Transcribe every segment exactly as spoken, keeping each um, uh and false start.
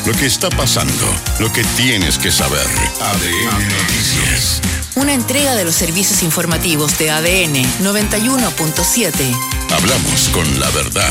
Lo que está pasando, lo que tienes que saber. A D N Noticias. Una entrega de los servicios informativos de A D N noventa y uno punto siete. Hablamos con la verdad.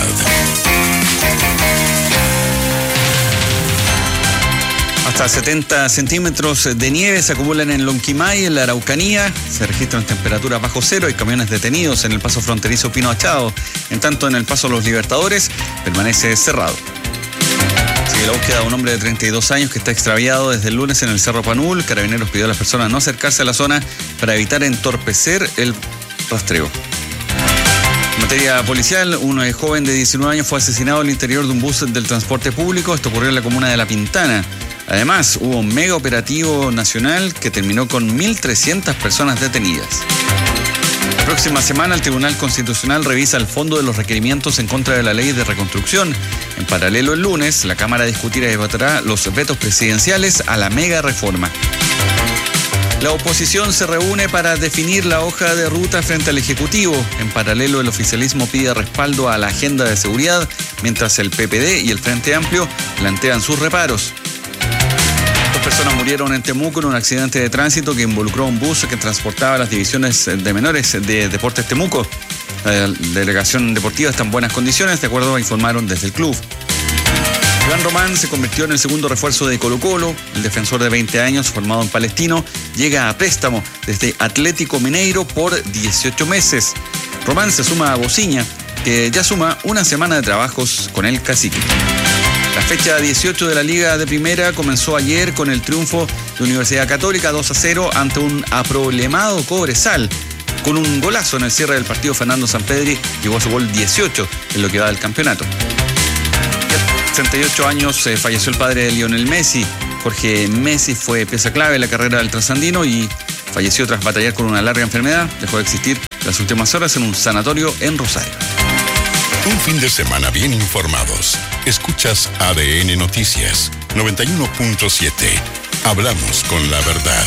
Hasta setenta centímetros de nieve se acumulan en Lonquimay, en la Araucanía. Se registran temperaturas bajo cero y camiones detenidos en el paso fronterizo Pino Achado. En tanto, en el paso Los Libertadores permanece cerrado. Sigue la búsqueda de un hombre de treinta y dos años que está extraviado desde el lunes en el Cerro Panul. Carabineros pidió a las personas no acercarse a la zona para evitar entorpecer el rastreo. En materia policial, un joven de diecinueve años fue asesinado al interior de un bus del transporte público. Esto ocurrió en la comuna de La Pintana. Además, hubo un mega operativo nacional que terminó con mil trescientas personas detenidas. La próxima semana, el Tribunal Constitucional revisa el fondo de los requerimientos en contra de la ley de reconstrucción. En paralelo, el lunes, la Cámara discutirá y votará los vetos presidenciales a la mega reforma. La oposición se reúne para definir la hoja de ruta frente al Ejecutivo. En paralelo, el oficialismo pide respaldo a la agenda de seguridad, mientras el P P D y el Frente Amplio plantean sus reparos. Dos personas murieron en Temuco en un accidente de tránsito que involucró a un bus que transportaba las divisiones de menores de Deportes Temuco. La delegación deportiva está en buenas condiciones, de acuerdo a informaron desde el club. Iván Román se convirtió en el segundo refuerzo de Colo-Colo. El defensor de veinte años, formado en Palestino, llega a préstamo desde Atlético Mineiro por dieciocho meses. Román se suma a Bociña, que ya suma una semana de trabajos con el cacique. La fecha dieciocho de la Liga de Primera comenzó ayer con el triunfo de Universidad Católica dos a cero ante un aproblemado Cobresal. Con un golazo en el cierre del partido, Fernando Sampedri llegó a su gol dieciocho en lo que va del campeonato. A sesenta y ocho años eh, falleció el padre de Lionel Messi. Jorge Messi fue pieza clave en la carrera del trasandino y falleció tras batallar con una larga enfermedad. Dejó de existir las últimas horas en un sanatorio en Rosario. Un fin de semana bien informados. Escuchas A D N Noticias noventa y uno punto siete. Hablamos con la verdad.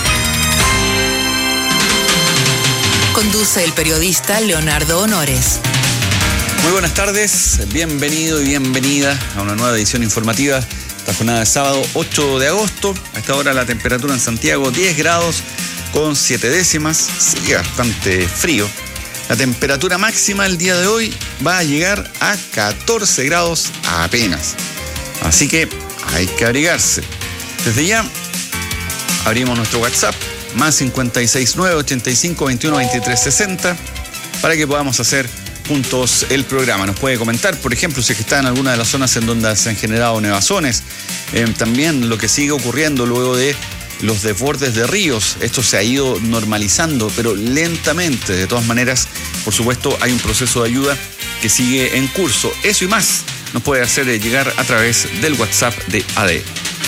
Conduce el periodista Leonardo Honores. Muy buenas tardes, bienvenido y bienvenida a una nueva edición informativa. Esta jornada de sábado ocho de agosto. A esta hora la temperatura en Santiago diez grados con siete décimas. Sigue bastante frío. La temperatura máxima el día de hoy va a llegar a catorce grados apenas. Así que hay que abrigarse. Desde ya abrimos nuestro WhatsApp, más cincuenta y seis nueve, ochenta y cinco, veintiuno, veintitrés, sesenta, para que podamos hacer juntos el programa. Nos puede comentar, por ejemplo, si es que está en alguna de las zonas en donde se han generado nevazones. Eh, también lo que sigue ocurriendo luego de los desbordes de ríos. Esto se ha ido normalizando, pero lentamente. De todas maneras, por supuesto, hay un proceso de ayuda que sigue en curso. Eso y más nos puede hacer llegar a través del WhatsApp de A D.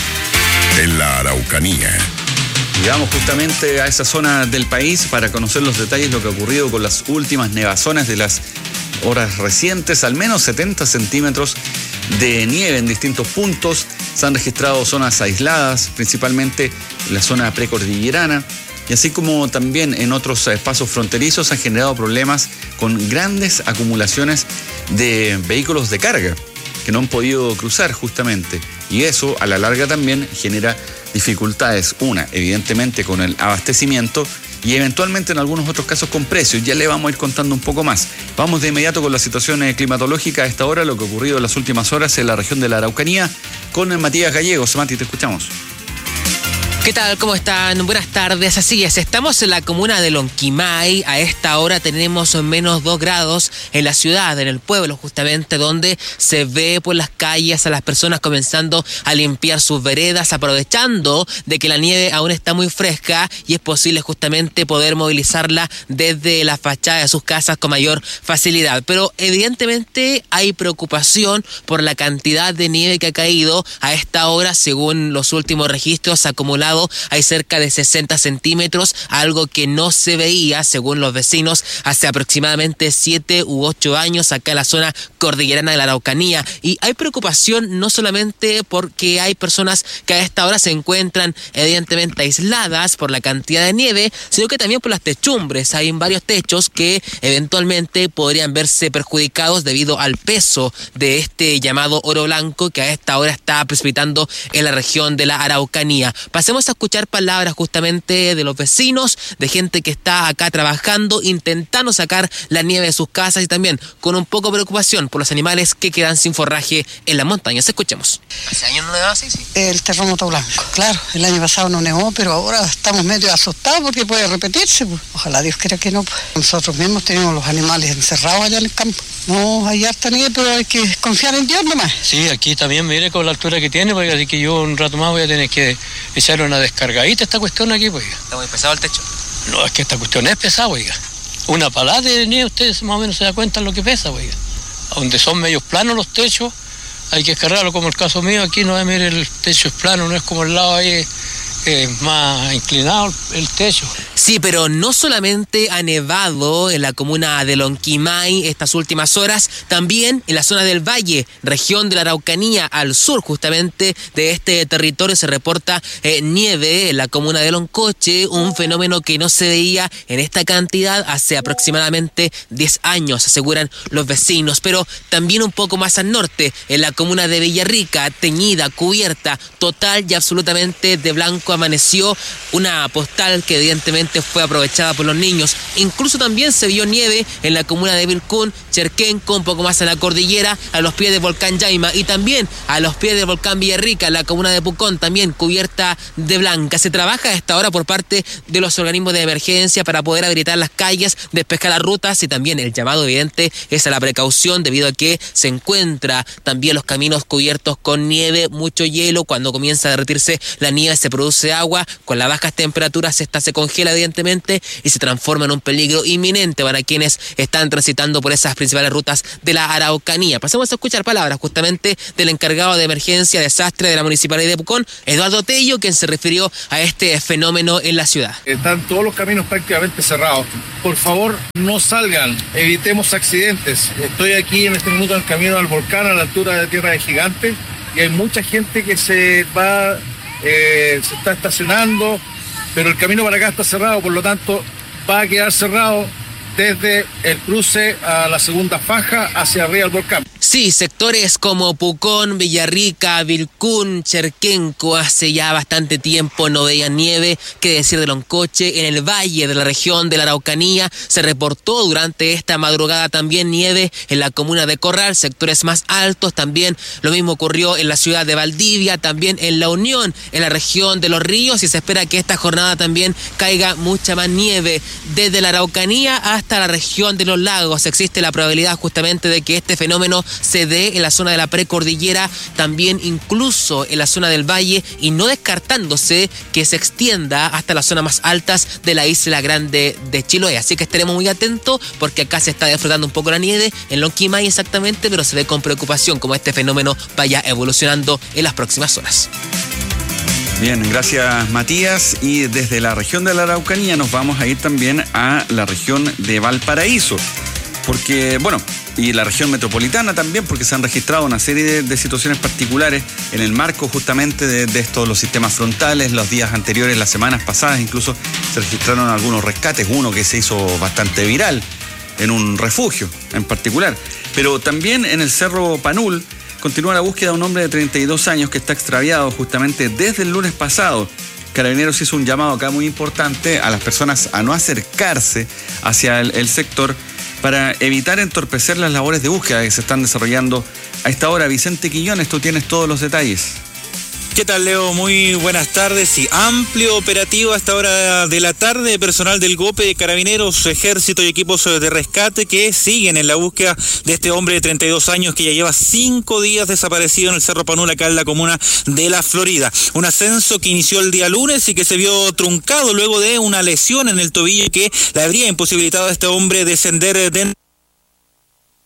En la Araucanía. Llegamos justamente a esa zona del país para conocer los detalles de lo que ha ocurrido con las últimas nevazones de las horas recientes. Al menos setenta centímetros de nieve en distintos puntos. Se han registrado zonas aisladas, principalmente en la zona precordillerana, y así como también en otros espacios fronterizos han generado problemas con grandes acumulaciones de vehículos de carga que no han podido cruzar justamente. Y eso a la larga también genera dificultades, una, evidentemente con el abastecimiento y eventualmente en algunos otros casos con precios. Ya le vamos a ir contando un poco más. Vamos de inmediato con la situación climatológica a esta hora, lo que ha ocurrido en las últimas horas en la región de la Araucanía, con Matías Gallegos. Mati, te escuchamos. ¿Qué tal? ¿Cómo están? Buenas tardes. Así es, estamos en la comuna de Lonquimay. A esta hora tenemos menos dos grados en la ciudad, en el pueblo justamente, donde se ve por las calles a las personas comenzando a limpiar sus veredas, aprovechando de que la nieve aún está muy fresca y es posible justamente poder movilizarla desde la fachada de sus casas con mayor facilidad. Pero evidentemente hay preocupación por la cantidad de nieve que ha caído a esta hora. Según los últimos registros, acumulado acumulado hay cerca de sesenta centímetros, algo que no se veía, según los vecinos, hace aproximadamente siete u ocho años acá en la zona cordillerana de la Araucanía. Y hay preocupación no solamente porque hay personas que a esta hora se encuentran evidentemente aisladas por la cantidad de nieve, sino que también por las techumbres. Hay varios techos que eventualmente podrían verse perjudicados debido al peso de este llamado oro blanco que a esta hora está precipitando en la región de la Araucanía. Pasemos a escuchar palabras justamente de los vecinos, de gente que está acá trabajando, intentando sacar la nieve de sus casas y también con un poco de preocupación por los animales que quedan sin forraje en las montañas. Escuchemos. ¿Hace años no nevaba así? Sí. El terremoto blanco. Claro, el año pasado no nevó, pero ahora estamos medio asustados porque puede repetirse. Pues. Ojalá Dios quiera que no. Nosotros mismos tenemos los animales encerrados allá en el campo. No, hay harta nieve, pero hay que confiar en Dios nomás. Sí, aquí también, mire con la altura que tiene, porque así que yo un rato más voy a tener que echar una descargadita esta cuestión aquí, pues. ¿Está muy pesado el techo? No, es que esta cuestión es pesada, oiga. Una palada de nieve, ustedes más o menos se dan cuenta de lo que pesa, oiga. Donde son medios planos los techos, hay que descargarlo, como el caso mío, aquí no es, mire, el techo es plano, no es como el lado ahí, eh, más inclinado el techo. Sí, pero no solamente ha nevado en la comuna de Lonquimay estas últimas horas, también en la zona del Valle, región de la Araucanía, al sur justamente de este territorio se reporta eh, nieve en la comuna de Loncoche, un fenómeno que no se veía en esta cantidad hace aproximadamente diez años, aseguran los vecinos, pero también un poco más al norte, en la comuna de Villarrica, teñida, cubierta, total y absolutamente de blanco amaneció, una postal que evidentemente fue aprovechada por los niños. Incluso también se vio nieve en la comuna de Vilcún, Cherquenco, un poco más en la cordillera, a los pies del volcán Yaima y también a los pies del volcán Villarrica, en la comuna de Pucón, también cubierta de blanca. Se trabaja a esta hora por parte de los organismos de emergencia para poder habilitar las calles, despejar las rutas y también el llamado evidente es a la precaución debido a que se encuentra también los caminos cubiertos con nieve, mucho hielo. Cuando comienza a derretirse la nieve se produce agua, con las bajas temperaturas esta se congela evidentemente y se transforma en un peligro inminente para quienes están transitando por esas principales rutas de la Araucanía. Pasemos a escuchar palabras justamente del encargado de emergencia desastre de la Municipalidad de Pucón, Eduardo Tello, quien se refirió a este fenómeno en la ciudad. Están todos los caminos prácticamente cerrados. Por favor, no salgan, evitemos accidentes. Estoy aquí en este minuto en el camino al volcán a la altura de Tierra de Gigante y hay mucha gente que se va, eh, se está estacionando, pero el camino para acá está cerrado, por lo tanto va a quedar cerrado desde el cruce a la segunda faja hacia arriba del volcán. Sí, sectores como Pucón, Villarrica, Vilcún, Cherquenco, hace ya bastante tiempo no veían nieve, qué decir de Loncoche. En el valle de la región de la Araucanía se reportó durante esta madrugada también nieve en la comuna de Corral, sectores más altos también. Lo mismo ocurrió en la ciudad de Valdivia, también en La Unión, en la región de Los Ríos, y se espera que esta jornada también caiga mucha más nieve. Desde la Araucanía hasta la región de los lagos existe la probabilidad justamente de que este fenómeno se dé en la zona de la precordillera, también incluso en la zona del valle, y no descartándose que se extienda hasta las zonas más altas de la isla grande de Chiloé. Así que estaremos muy atentos porque acá se está disfrutando un poco la nieve, en Lonquimay exactamente, pero se ve con preocupación como este fenómeno vaya evolucionando en las próximas horas. Bien, gracias Matías. Y desde la región de la Araucanía nos vamos a ir también a la región de Valparaíso. Porque, bueno, y la región metropolitana también, porque se han registrado una serie de, de situaciones particulares en el marco justamente de, de estos, los sistemas frontales. Los días anteriores, las semanas pasadas, incluso se registraron algunos rescates, uno que se hizo bastante viral en un refugio en particular. Pero también en el Cerro Panul continúa la búsqueda de un hombre de treinta y dos años que está extraviado justamente desde el lunes pasado. Carabineros hizo un llamado acá muy importante a las personas a no acercarse hacia el, el sector para evitar entorpecer las labores de búsqueda que se están desarrollando a esta hora. Vicente Quiñones, tú tienes todos los detalles. ¿Qué tal, Leo? Muy buenas tardes. Y amplio operativo a esta hora de la tarde. Personal del GOPE, Carabineros, Ejército y equipos de rescate que siguen en la búsqueda de este hombre de treinta y dos años que ya lleva cinco días desaparecido en el Cerro Panul, acá en la comuna de La Florida. Un ascenso que inició el día lunes y que se vio truncado luego de una lesión en el tobillo que le habría imposibilitado a este hombre descender de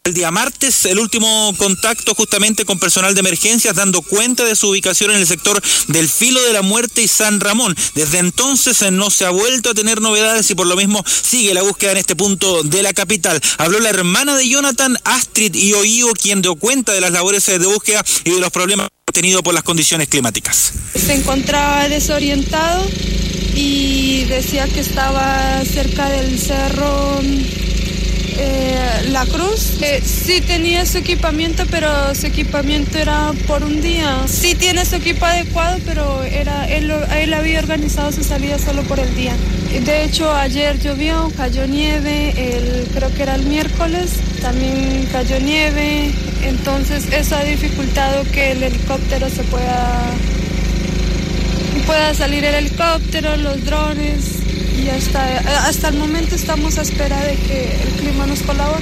El día martes, el último contacto justamente con personal de emergencias, dando cuenta de su ubicación en el sector del Filo de la Muerte y San Ramón. Desde entonces no se ha vuelto a tener novedades y por lo mismo sigue la búsqueda en este punto de la capital. Habló la hermana de Jonathan, Astrid Ioio, quien dio cuenta de las labores de búsqueda y de los problemas tenidos por las condiciones climáticas. Se encontraba desorientado y decía que estaba cerca del cerro Eh, La Cruz. Eh, sí tenía su equipamiento, pero su equipamiento era por un día. Sí tiene su equipo adecuado, pero era él, él había organizado su salida solo por el día. De hecho, ayer llovió, cayó nieve, el, creo que era el miércoles, también cayó nieve. Entonces eso ha dificultado que el helicóptero se pueda, pueda salir el helicóptero, los drones. Y hasta, hasta el momento estamos a espera de que el clima nos colabore.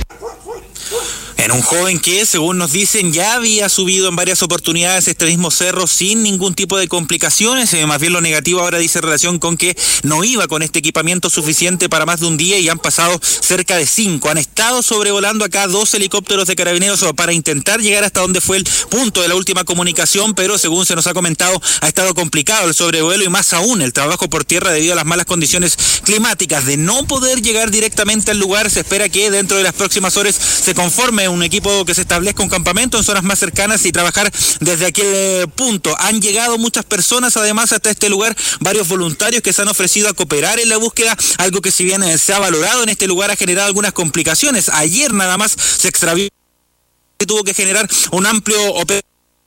En un joven que, según nos dicen, ya había subido en varias oportunidades este mismo cerro sin ningún tipo de complicaciones. Eh, más bien lo negativo ahora dice relación con que no iba con este equipamiento suficiente para más de un día y han pasado cerca de cinco. Han estado sobrevolando acá dos helicópteros de carabineros para intentar llegar hasta donde fue el punto de la última comunicación, pero según se nos ha comentado, ha estado complicado el sobrevuelo y más aún el trabajo por tierra debido a las malas condiciones climáticas. De no poder llegar directamente al lugar, se espera que dentro de las próximas horas se conforme un equipo que se establezca un campamento en zonas más cercanas y trabajar desde aquel punto. Han llegado muchas personas además hasta este lugar, varios voluntarios que se han ofrecido a cooperar en la búsqueda, algo que si bien se ha valorado en este lugar ha generado algunas complicaciones. Ayer nada más se extravió y tuvo que generar un amplio operativo.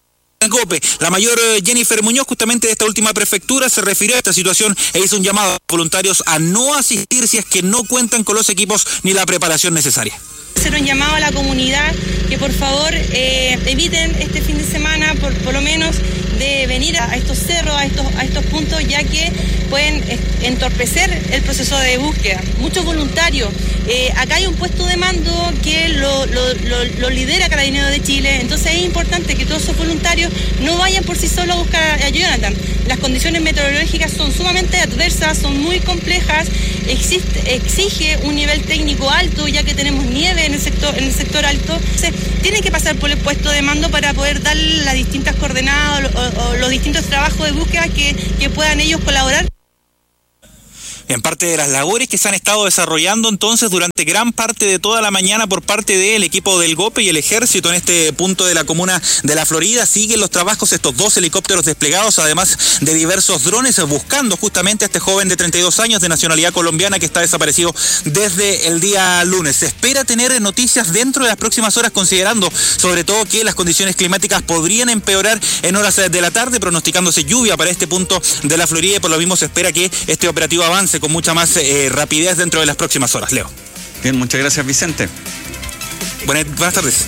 La mayor Jennifer Muñoz, justamente de esta última prefectura, se refirió a esta situación e hizo un llamado a voluntarios a no asistir si es que no cuentan con los equipos ni la preparación necesaria. Hacer un llamado a la comunidad que por favor eh, eviten este fin de semana, por, por lo menos, de venir a estos cerros, a estos, a estos puntos, ya que pueden entorpecer el proceso de búsqueda. Muchos voluntarios. Eh, acá hay un puesto de mando que lo, lo, lo, lo lidera Carabineros de Chile, entonces es importante que todos esos voluntarios no vayan por sí solos a buscar a Jonathan. Las condiciones meteorológicas son sumamente adversas, son muy complejas, existe, exige un nivel técnico alto, ya que tenemos nieve en el sector, en el sector alto. Entonces, tienen que pasar por el puesto de mando para poder dar las distintas coordenadas o, o, o los distintos trabajos de búsqueda que, que puedan ellos colaborar. En parte de las labores que se han estado desarrollando entonces durante gran parte de toda la mañana por parte del equipo del GOPE y el Ejército en este punto de la comuna de La Florida, siguen los trabajos, estos dos helicópteros desplegados, además de diversos drones, buscando justamente a este joven de treinta y dos años de nacionalidad colombiana que está desaparecido desde el día lunes. Se espera tener noticias dentro de las próximas horas, considerando sobre todo que las condiciones climáticas podrían empeorar en horas de la tarde, pronosticándose lluvia para este punto de La Florida, y por lo mismo se espera que este operativo avance con mucha más eh, rapidez dentro de las próximas horas. Leo. Bien, muchas gracias, Vicente. Buenas, buenas tardes.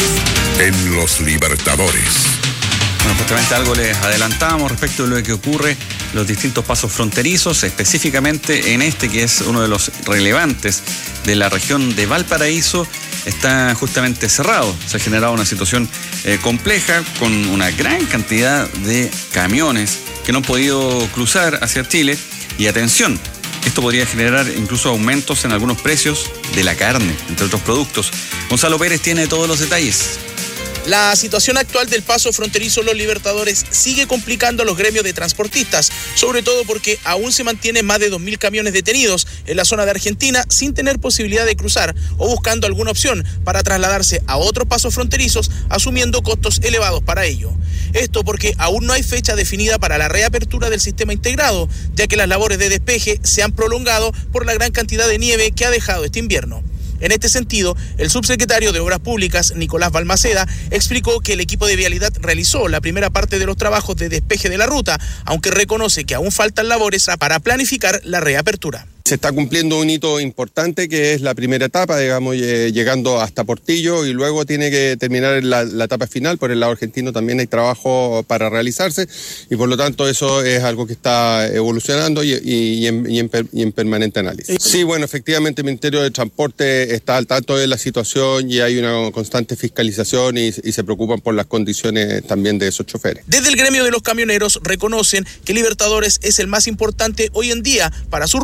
En los Libertadores. Bueno, justamente algo les adelantábamos respecto de lo que ocurre en los distintos pasos fronterizos, específicamente en este que es uno de los relevantes de la región de Valparaíso. Está justamente cerrado. Se ha generado una situación eh, compleja con una gran cantidad de camiones que no han podido cruzar hacia Chile. Y atención, esto podría generar incluso aumentos en algunos precios de la carne, entre otros productos. Gonzalo Pérez tiene todos los detalles. La situación actual del paso fronterizo Los Libertadores sigue complicando a los gremios de transportistas, sobre todo porque aún se mantienen más de dos mil camiones detenidos en la zona de Argentina sin tener posibilidad de cruzar o buscando alguna opción para trasladarse a otros pasos fronterizos, asumiendo costos elevados para ello. Esto porque aún no hay fecha definida para la reapertura del sistema integrado, ya que las labores de despeje se han prolongado por la gran cantidad de nieve que ha dejado este invierno. En este sentido, el subsecretario de Obras Públicas, Nicolás Balmaceda, explicó que el equipo de vialidad realizó la primera parte de los trabajos de despeje de la ruta, aunque reconoce que aún faltan labores para planificar la reapertura. Se está cumpliendo un hito importante que es la primera etapa, digamos, eh, llegando hasta Portillo, y luego tiene que terminar la, la etapa final. Por el lado argentino también hay trabajo para realizarse y por lo tanto eso es algo que está evolucionando y, y, y, en, y, en, y en permanente análisis. Sí, bueno, efectivamente el Ministerio de Transporte está al tanto de la situación y hay una constante fiscalización y, y se preocupan por las condiciones también de esos choferes. Desde el gremio de los camioneros reconocen que Libertadores es el más importante hoy en día para su rubro,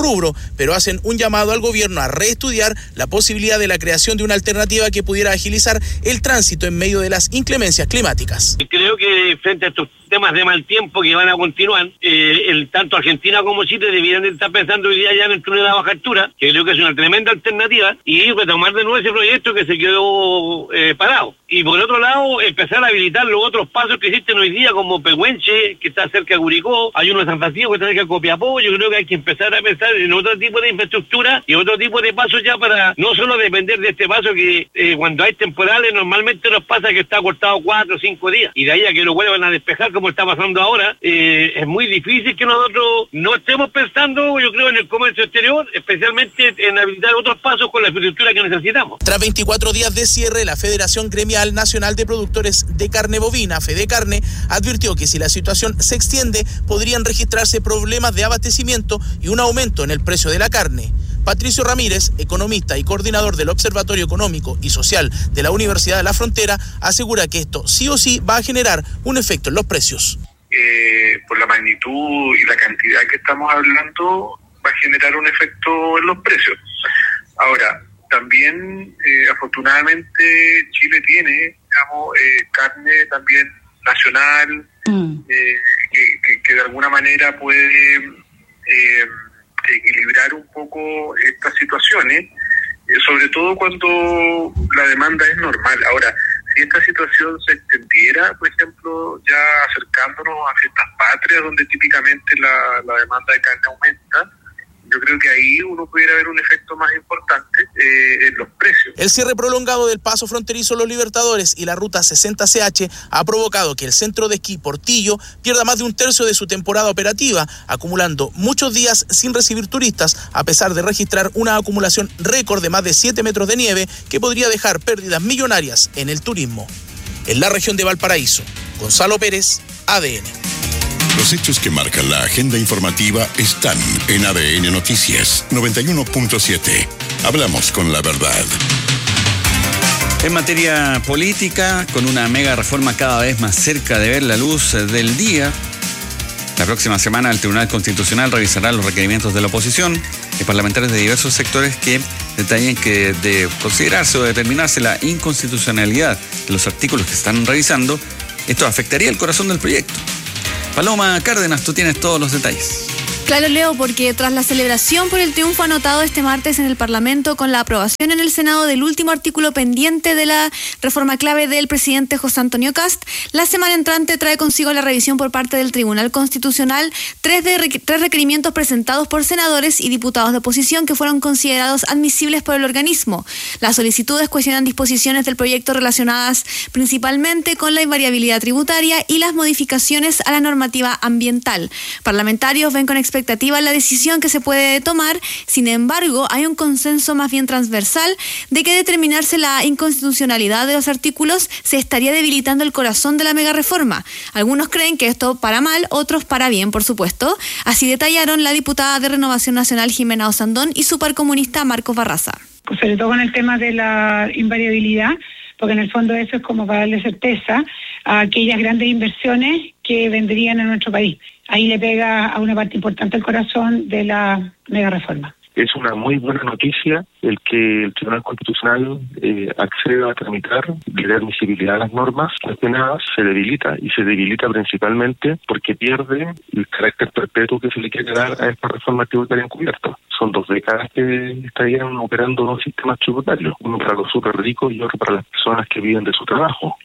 pero hacen un llamado al gobierno a reestudiar la posibilidad de la creación de una alternativa que pudiera agilizar el tránsito en medio de las inclemencias climáticas. Creo que frente a estos temas de mal tiempo que van a continuar, eh, el, tanto Argentina como Chile debieran estar pensando hoy día ya en el túnel de baja altura, que creo que es una tremenda alternativa, y retomar de nuevo ese proyecto que se quedó eh, parado. Y por otro lado, empezar a habilitar los otros pasos que existen hoy día, como Pehuenche, que está cerca de Curicó, hay uno de San Francisco que está cerca de Copiapó. Yo creo que hay que empezar a pensar en otro tipo de infraestructura y otro tipo de pasos ya para no solo depender de este paso que eh, cuando hay temporales normalmente nos pasa que está cortado cuatro o cinco días, y de ahí a que lo vuelvan a despejar como está pasando ahora, eh, es muy difícil que nosotros no estemos pensando, yo creo, en el comercio exterior, especialmente en habilitar otros pasos con la infraestructura que necesitamos. Tras veinticuatro días de cierre, la Federación Gremial Nacional de Productores de Carne Bovina, FEDECARNE, advirtió que si la situación se extiende, podrían registrarse problemas de abastecimiento y un aumento en el precio de la carne. Patricio Ramírez, economista y coordinador del Observatorio Económico y Social de la Universidad de la Frontera, asegura que esto sí o sí va a generar un efecto en los precios. Eh, por la magnitud y la cantidad que estamos hablando, va a generar un efecto en los precios. Ahora, también, eh, afortunadamente, Chile tiene, digamos, eh, carne también nacional, mm. eh, que, que, que de alguna manera puede eh, equilibrar un poco estas situaciones, eh, sobre todo cuando la demanda es normal. Ahora, si esta situación se extendiera, por ejemplo, ya acercándonos a fiestas patrias, donde típicamente la, la demanda de carne aumenta, yo creo que ahí uno pudiera ver un efecto más importante eh, en los precios. El cierre prolongado del paso fronterizo Los Libertadores y la ruta sesenta C H ha provocado que el centro de esquí Portillo pierda más de un tercio de su temporada operativa, acumulando muchos días sin recibir turistas, a pesar de registrar una acumulación récord de más de siete metros de nieve que podría dejar pérdidas millonarias en el turismo. En la región de Valparaíso, Gonzalo Pérez, A D N. Los hechos que marcan la agenda informativa están en A D N Noticias noventa y uno punto siete. Hablamos con la verdad. En materia política, con una mega reforma cada vez más cerca de ver la luz del día, la próxima semana el Tribunal Constitucional revisará los requerimientos de la oposición y parlamentarios de diversos sectores que detallen que de considerarse o determinarse la inconstitucionalidad de los artículos que están revisando, esto afectaría el corazón del proyecto. Paloma Cárdenas, tú tienes todos los detalles. Claro, Leo, porque tras la celebración por el triunfo anotado este martes en el Parlamento con la aprobación en el Senado del último artículo pendiente de la reforma clave del presidente José Antonio Kast, la semana entrante trae consigo la revisión por parte del Tribunal Constitucional tres, de, tres requerimientos presentados por senadores y diputados de oposición que fueron considerados admisibles por el organismo. Las solicitudes cuestionan disposiciones del proyecto relacionadas principalmente con la invariabilidad tributaria y las modificaciones a la normativa ambiental. Parlamentarios ven con experiencia expectativa la decisión que se puede tomar. Sin embargo, hay un consenso más bien transversal de que determinarse la inconstitucionalidad de los artículos se estaría debilitando el corazón de la mega reforma. Algunos creen que esto para mal, otros para bien, por supuesto. Así detallaron la diputada de Renovación Nacional Jimena Osandón y su par comunista Marcos Barraza. Sobre todo con el tema de la invariabilidad, porque en el fondo eso es como para darle certeza a aquellas grandes inversiones que vendrían a nuestro país. Ahí le pega a una parte importante el corazón de la mega reforma. Es una muy buena noticia el que el Tribunal Constitucional eh, acceda a tramitar, le dé admisibilidad a las normas cuestionadas, se debilita, y se debilita principalmente porque pierde el carácter perpetuo que se le quiere dar a esta reforma tributaria encubierta. Son dos décadas que estarían operando dos sistemas tributarios, uno para los súper ricos y otro para las personas que viven de su trabajo.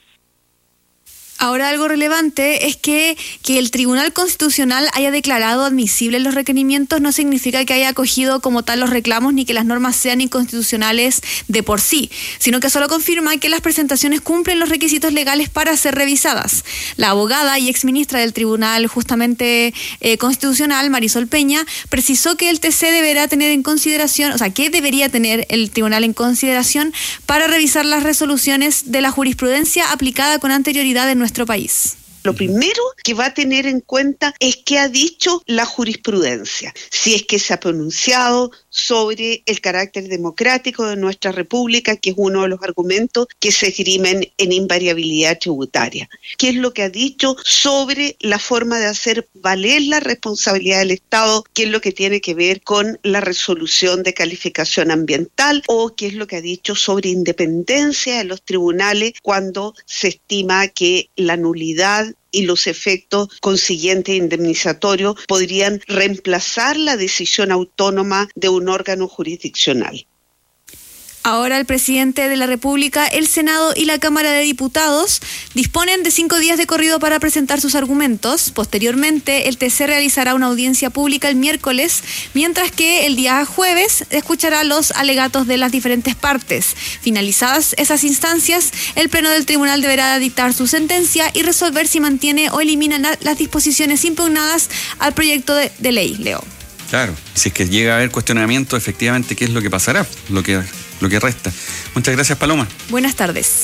Ahora, algo relevante es que, que el Tribunal Constitucional haya declarado admisibles los requerimientos no significa que haya acogido como tal los reclamos ni que las normas sean inconstitucionales de por sí, sino que solo confirma que las presentaciones cumplen los requisitos legales para ser revisadas. La abogada y exministra del Tribunal justamente eh, Constitucional, Marisol Peña, precisó que el T C deberá tener en consideración, o sea, que debería tener el Tribunal en consideración para revisar las resoluciones de la jurisprudencia aplicada con anterioridad en nuestro país. Lo primero que va a tener en cuenta es qué ha dicho la jurisprudencia, si es que se ha pronunciado sobre el carácter democrático de nuestra república, que es uno de los argumentos que se esgrimen en invariabilidad tributaria. ¿Qué es lo que ha dicho sobre la forma de hacer valer la responsabilidad del Estado? ¿Qué es lo que tiene que ver con la resolución de calificación ambiental? ¿O qué es lo que ha dicho sobre independencia de los tribunales cuando se estima que la nulidad y los efectos consiguientes indemnizatorios podrían reemplazar la decisión autónoma de un órgano jurisdiccional? Ahora el presidente de la República, el Senado y la Cámara de Diputados disponen de cinco días de corrido para presentar sus argumentos. Posteriormente, el T C realizará una audiencia pública el miércoles, mientras que el día jueves escuchará los alegatos de las diferentes partes. Finalizadas esas instancias, el Pleno del Tribunal deberá dictar su sentencia y resolver si mantiene o elimina las disposiciones impugnadas al proyecto de, de ley. Leo. Claro, si es que llega a haber cuestionamiento, efectivamente, ¿qué es lo que pasará? Lo que, lo que resta. Muchas gracias, Paloma. Buenas tardes.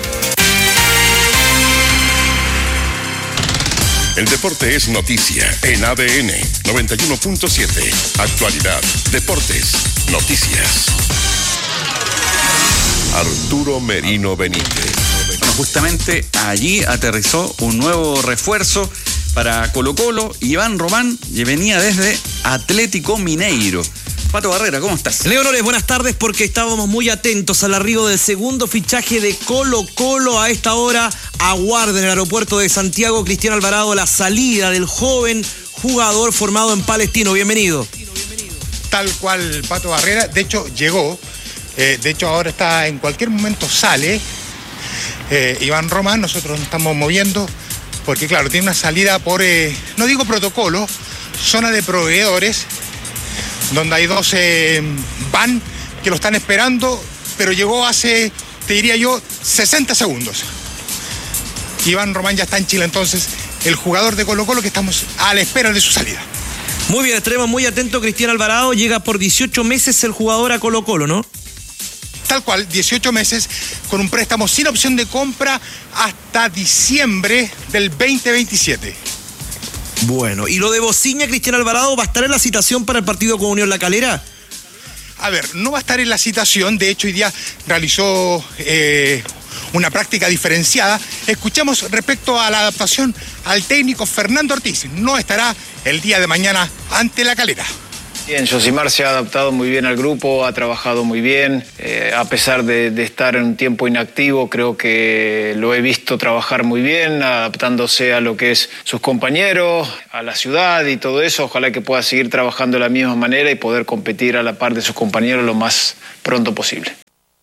El deporte es noticia en A D N noventa y uno punto siete. Actualidad, deportes, noticias. Arturo Merino Benítez. Bueno, justamente allí aterrizó un nuevo refuerzo para Colo-Colo. Iván Román venía desde Atlético Mineiro. Pato Barrera, ¿cómo estás? Leonores, buenas tardes, porque estábamos muy atentos al arribo del segundo fichaje de Colo-Colo. A esta hora aguarda en el aeropuerto de Santiago Cristian Alvarado la salida del joven jugador formado en Palestino. Bienvenido. Tal cual, Pato Barrera. De hecho, llegó. Eh, de hecho, ahora está, en cualquier momento sale eh, Iván Román. Nosotros nos estamos moviendo porque, claro, tiene una salida por, eh, no digo protocolo, zona de proveedores, donde hay doce van que lo están esperando, pero llegó hace, te diría yo, sesenta segundos. Iván Román ya está en Chile, entonces, el jugador de Colo-Colo, que estamos a la espera de su salida. Muy bien, estaremos muy atentos. Cristian Alvarado, llega por dieciocho meses el jugador a Colo-Colo, ¿no? Tal cual, dieciocho meses con un préstamo sin opción de compra hasta diciembre del veinte veintisiete. Bueno, ¿y lo de Bociña, Cristian Alvarado, va a estar en la citación para el partido con Unión La Calera? A ver, no va a estar en la citación. De hecho, hoy día realizó eh, una práctica diferenciada. Escuchamos respecto a la adaptación al técnico Fernando Ortiz. No estará el día de mañana ante La Calera. Bien, Josimar se ha adaptado muy bien al grupo, ha trabajado muy bien, eh, a pesar de, de estar en un tiempo inactivo, creo que lo he visto trabajar muy bien, adaptándose a lo que es sus compañeros, a la ciudad y todo eso. Ojalá que pueda seguir trabajando de la misma manera y poder competir a la par de sus compañeros lo más pronto posible.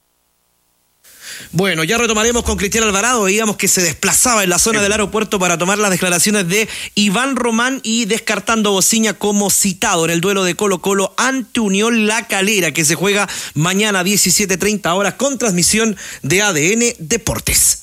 Bueno, ya retomaremos con Cristian Alvarado. Veíamos que se desplazaba en la zona del aeropuerto para tomar las declaraciones de Iván Román y descartando Bociña como citado en el duelo de Colo-Colo ante Unión La Calera, que se juega mañana a diecisiete treinta horas con transmisión de A D N Deportes.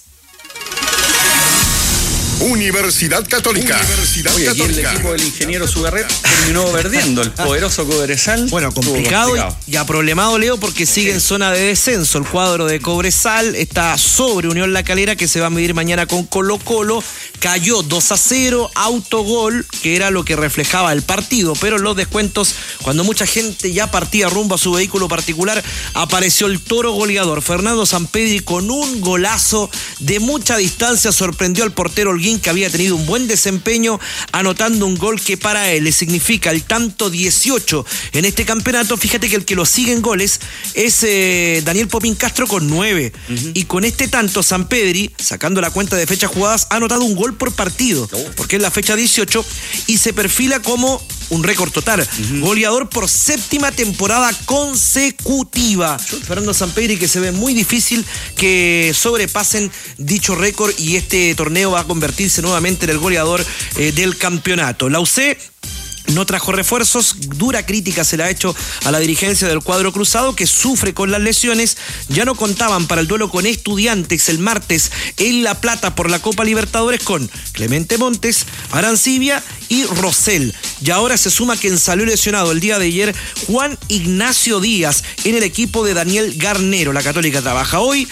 Universidad Católica. Universidad Oye, aquí Católica. el equipo del ingeniero Sugarret terminó perdiendo. El poderoso Cobresal. Bueno, complicado, complicado. y aproblemado, Leo, porque sigue en zona de descenso. El cuadro de Cobresal está sobre Unión La Calera, que se va a medir mañana con Colo-Colo. Cayó dos a cero, autogol, que era lo que reflejaba el partido. Pero en los descuentos, cuando mucha gente ya partía rumbo a su vehículo particular, apareció el toro goleador. Fernando Sampedri, con un golazo de mucha distancia, sorprendió al portero Holguín, que había tenido un buen desempeño, anotando un gol que para él le significa el tanto dieciocho en este campeonato. Fíjate que el que lo sigue en goles es eh, Daniel Popín Castro con nueve. Uh-huh. Y con este tanto, Sampedri, sacando la cuenta de fechas jugadas, ha anotado un gol por partido, oh. porque es la fecha dieciocho, y se perfila como un récord total. Uh-huh. Goleador por séptima temporada consecutiva. Sure. Fernando Sampedri, que se ve muy difícil que sobrepasen dicho récord, y este torneo va a convertirse nuevamente en el goleador eh, del campeonato. La U C no trajo refuerzos, dura crítica se le ha hecho a la dirigencia del cuadro cruzado, que sufre con las lesiones. Ya no contaban para el duelo con Estudiantes el martes en La Plata por la Copa Libertadores con Clemente Montes, Arancibia y Rosell. Y ahora se suma quien salió lesionado el día de ayer, Juan Ignacio Díaz, en el equipo de Daniel Garnero. La Católica trabaja hoy,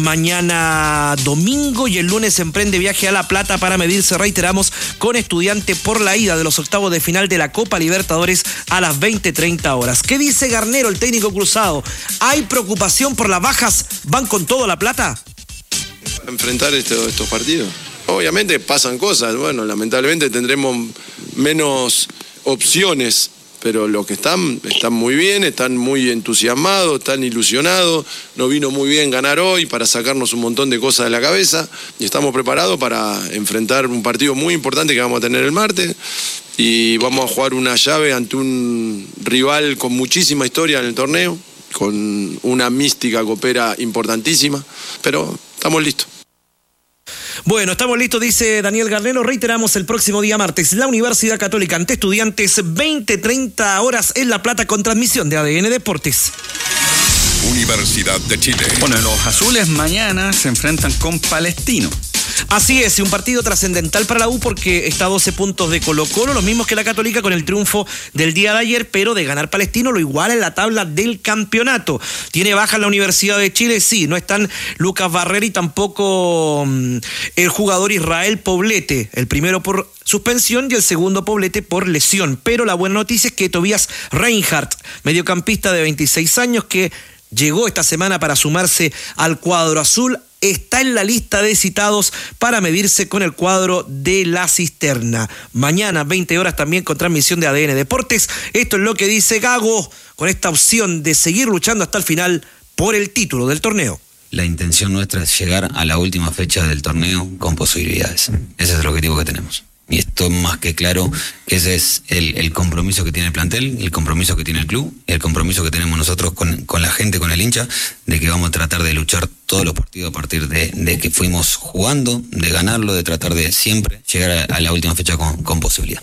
mañana domingo, y el lunes emprende viaje a La Plata para medirse, reiteramos, con Estudiante por la ida de los octavos de final de la Copa Libertadores a las veinte treinta horas. ¿Qué dice Garnero, el técnico cruzado? ¿Hay preocupación por las bajas? ¿Van con todo La Plata? Enfrentar esto, estos partidos. Obviamente pasan cosas, bueno, lamentablemente tendremos menos opciones, pero los que están, están muy bien, están muy entusiasmados, están ilusionados, nos vino muy bien ganar hoy para sacarnos un montón de cosas de la cabeza y estamos preparados para enfrentar un partido muy importante que vamos a tener el martes y vamos a jugar una llave ante un rival con muchísima historia en el torneo, con una mística copera importantísima, pero estamos listos. Bueno, estamos listos, dice Daniel Garnero. Reiteramos, el próximo día martes, la Universidad Católica ante Estudiantes, veinte treinta horas en La Plata, con transmisión de A D N Deportes. Universidad de Chile. Bueno, los azules mañana se enfrentan con Palestino. Así es, un partido trascendental para la U porque está a doce puntos de Colo-Colo, los mismos que la Católica con el triunfo del día de ayer, pero de ganar Palestino lo iguala en la tabla del campeonato. ¿Tiene baja la Universidad de Chile? Sí, no están Lucas Barrera y tampoco um, el jugador Israel Poblete, el primero por suspensión y el segundo Poblete por lesión. Pero la buena noticia es que Tobias Reinhardt, mediocampista de veintiséis años que llegó esta semana para sumarse al cuadro azul, está en la lista de citados para medirse con el cuadro de la Cisterna. Mañana, veinte horas, también con transmisión de A D N Deportes. Esto es lo que dice Gago con esta opción de seguir luchando hasta el final por el título del torneo. La intención nuestra es llegar a la última fecha del torneo con posibilidades. Ese es el objetivo que tenemos. Y esto más que claro que ese es el, el compromiso que tiene el plantel, el compromiso que tiene el club, el compromiso que tenemos nosotros con, con la gente, con el hincha, de que vamos a tratar de luchar todos los partidos a partir de, de que fuimos jugando, de ganarlo, de tratar de siempre llegar a, a la última fecha con, con posibilidad.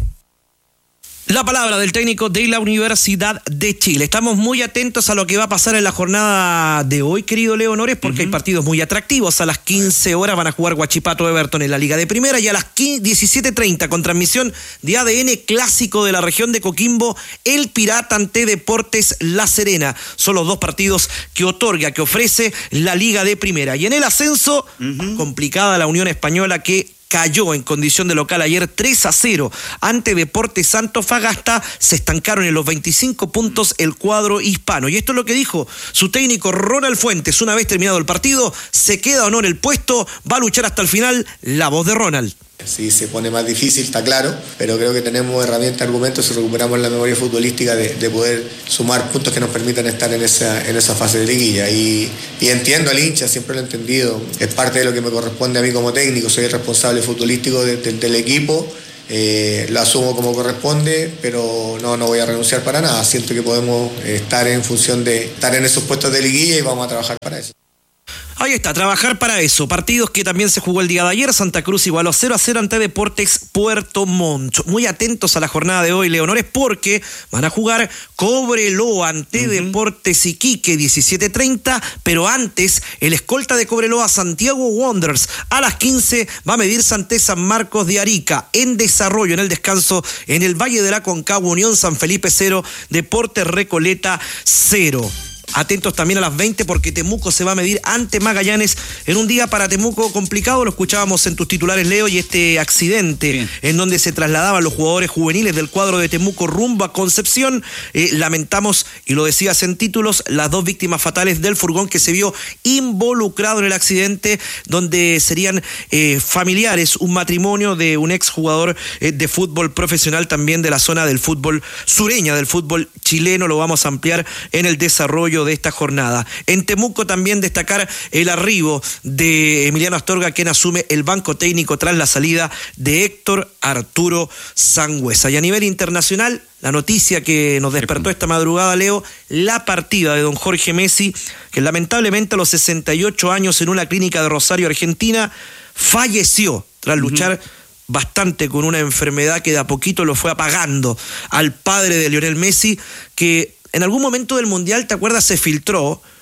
La palabra del técnico de la Universidad de Chile. Estamos muy atentos a lo que va a pasar en la jornada de hoy, querido Leo Nores, porque uh-huh. hay partidos muy atractivos. A las quince horas van a jugar Huachipato Everton en la Liga de Primera y a las diecisiete treinta con transmisión de A D N clásico de la región de Coquimbo, el Pirata ante Deportes La Serena. Son los dos partidos que otorga, que ofrece la Liga de Primera. Y en el ascenso, uh-huh. complicada la Unión Española que cayó en condición de local ayer tres a cero ante Deportes Antofagasta. Se estancaron en los veinticinco puntos el cuadro hispano. Y esto es lo que dijo su técnico Ronald Fuentes. Una vez terminado el partido, se queda o no en el puesto, va a luchar hasta el final. La voz de Ronald. Sí, se pone más difícil, está claro, pero creo que tenemos herramientas, argumentos y recuperamos la memoria futbolística de, de poder sumar puntos que nos permitan estar en esa, en esa fase de liguilla. Y, y entiendo al hincha, siempre lo he entendido, es parte de lo que me corresponde a mí como técnico, soy el responsable futbolístico de, de, del equipo, eh, lo asumo como corresponde, pero no, no voy a renunciar para nada, siento que podemos estar en función de estar en esos puestos de liguilla y vamos a trabajar para eso. Ahí está, trabajar para eso. Partidos que también se jugó el día de ayer. Santa Cruz igualó cero a cero ante Deportes Puerto Montt. Muy atentos a la jornada de hoy, Leonores, porque van a jugar Cobreloa ante uh-huh. Deportes Iquique, diecisiete treinta, pero antes el escolta de Cobreloa, Santiago Wanderers, a las quince va a medirse ante San Marcos de Arica. En desarrollo, en el descanso, en el Valle de la Concagua, Unión San Felipe cero, Deportes Recoleta cero. Atentos también a las veinte porque Temuco se va a medir ante Magallanes en un día para Temuco complicado. Lo escuchábamos en tus titulares, Leo, y este accidente Bien. en donde se trasladaban los jugadores juveniles del cuadro de Temuco rumbo a Concepción. Eh, lamentamos, y lo decías en títulos, las dos víctimas fatales del furgón que se vio involucrado en el accidente, donde serían eh, familiares, un matrimonio de un exjugador eh, de fútbol profesional también de la zona del fútbol sureña, del fútbol chileno. Lo vamos a ampliar en el desarrollo de esta jornada. En Temuco también destacar el arribo de Emiliano Astorga, quien asume el banco técnico tras la salida de Héctor Arturo Sangüesa. Y a nivel internacional, la noticia que nos despertó esta madrugada, Leo, la partida de don Jorge Messi, que lamentablemente a los sesenta y ocho años en una clínica de Rosario, Argentina, falleció tras uh-huh. luchar bastante con una enfermedad que de a poquito lo fue apagando al padre de Lionel Messi, que en algún momento del Mundial, ¿te acuerdas? Se filtró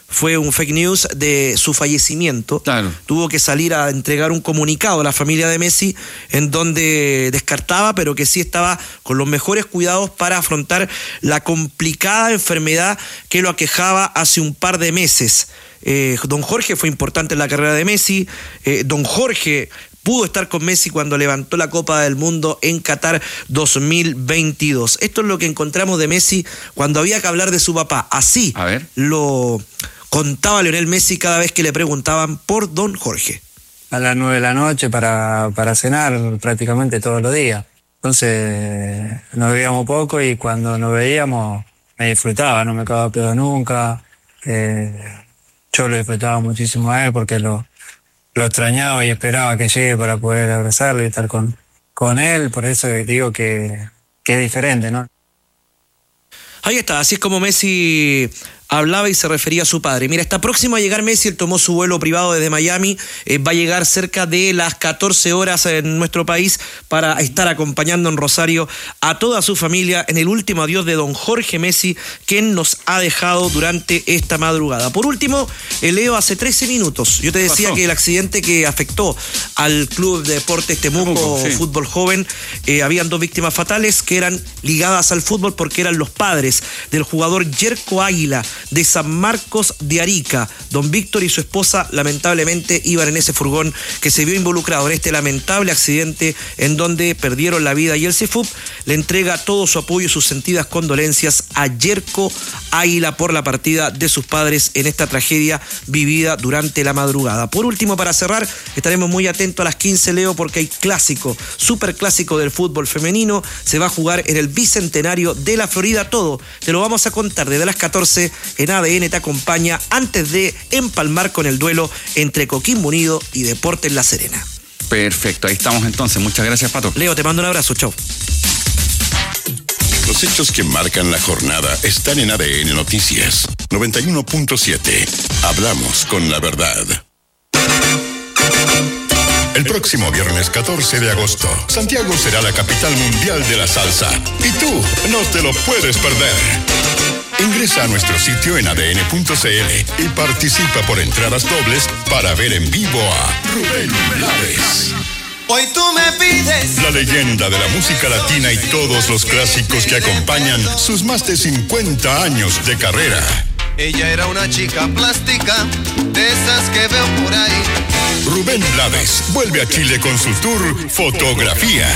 fue un fake news de su fallecimiento. Claro. Tuvo que salir a entregar un comunicado a la familia de Messi en donde descartaba, pero que sí estaba con los mejores cuidados para afrontar la complicada enfermedad que lo aquejaba hace un par de meses. Eh, don Jorge fue importante en la carrera de Messi. Eh, don Jorge pudo estar con Messi cuando levantó la Copa del Mundo en Qatar dos mil veintidós. Esto es lo que encontramos de Messi cuando había que hablar de su papá. Así A ver. lo contaba Lionel Messi cada vez que le preguntaban por don Jorge. A las nueve de la noche para, para cenar prácticamente todos los días. Entonces nos veíamos poco y cuando nos veíamos me disfrutaba, no me cagaba pedo nunca. Eh, yo lo disfrutaba muchísimo a él porque lo, lo extrañaba y esperaba que llegue para poder abrazarlo y estar con, con él. Por eso digo que, que es diferente, ¿no? Ahí está, así es como Messi hablaba y se refería a su padre. Mira, está próximo a llegar Messi, él tomó su vuelo privado desde Miami, eh, va a llegar cerca de las catorce horas en nuestro país para estar acompañando en Rosario a toda su familia en el último adiós de don Jorge Messi, quien nos ha dejado durante esta madrugada. Por último, eh, Leo, hace trece minutos, yo te decía que el accidente que afectó al Club de Deportes Temuco, Temuco sí. Fútbol Joven, eh, habían dos víctimas fatales que eran ligadas al fútbol porque eran los padres del jugador Yerko Águila de San Marcos de Arica. Don Víctor y su esposa lamentablemente iban en ese furgón que se vio involucrado en este lamentable accidente en donde perdieron la vida, y el C E F U P le entrega todo su apoyo y sus sentidas condolencias a Yerko Águila por la partida de sus padres en esta tragedia vivida durante la madrugada. Por último, para cerrar, estaremos muy atentos a las quince, Leo, porque hay clásico, super clásico del fútbol femenino, se va a jugar en el Bicentenario de la Florida. Todo te lo vamos a contar desde las catorce en A D N Te Acompaña, antes de empalmar con el duelo entre Coquimbo Unido y Deportes La Serena. Perfecto, ahí estamos entonces. Muchas gracias, Pato. Leo, te mando un abrazo, chao. Los hechos que marcan la jornada están en A D N Noticias noventa y uno punto siete. Hablamos con la verdad. El próximo viernes catorce de agosto, Santiago será la capital mundial de la salsa. Y tú no te lo puedes perder. Ingresa a nuestro sitio en A D N punto C L y participa por entradas dobles para ver en vivo a Rubén Blades. Hoy tú me pides. La leyenda de la música latina y todos los clásicos que acompañan sus más de cincuenta años de carrera. Ella era una chica plástica, de esas que veo por ahí. Rubén Blades vuelve a Chile con su tour Fotografía.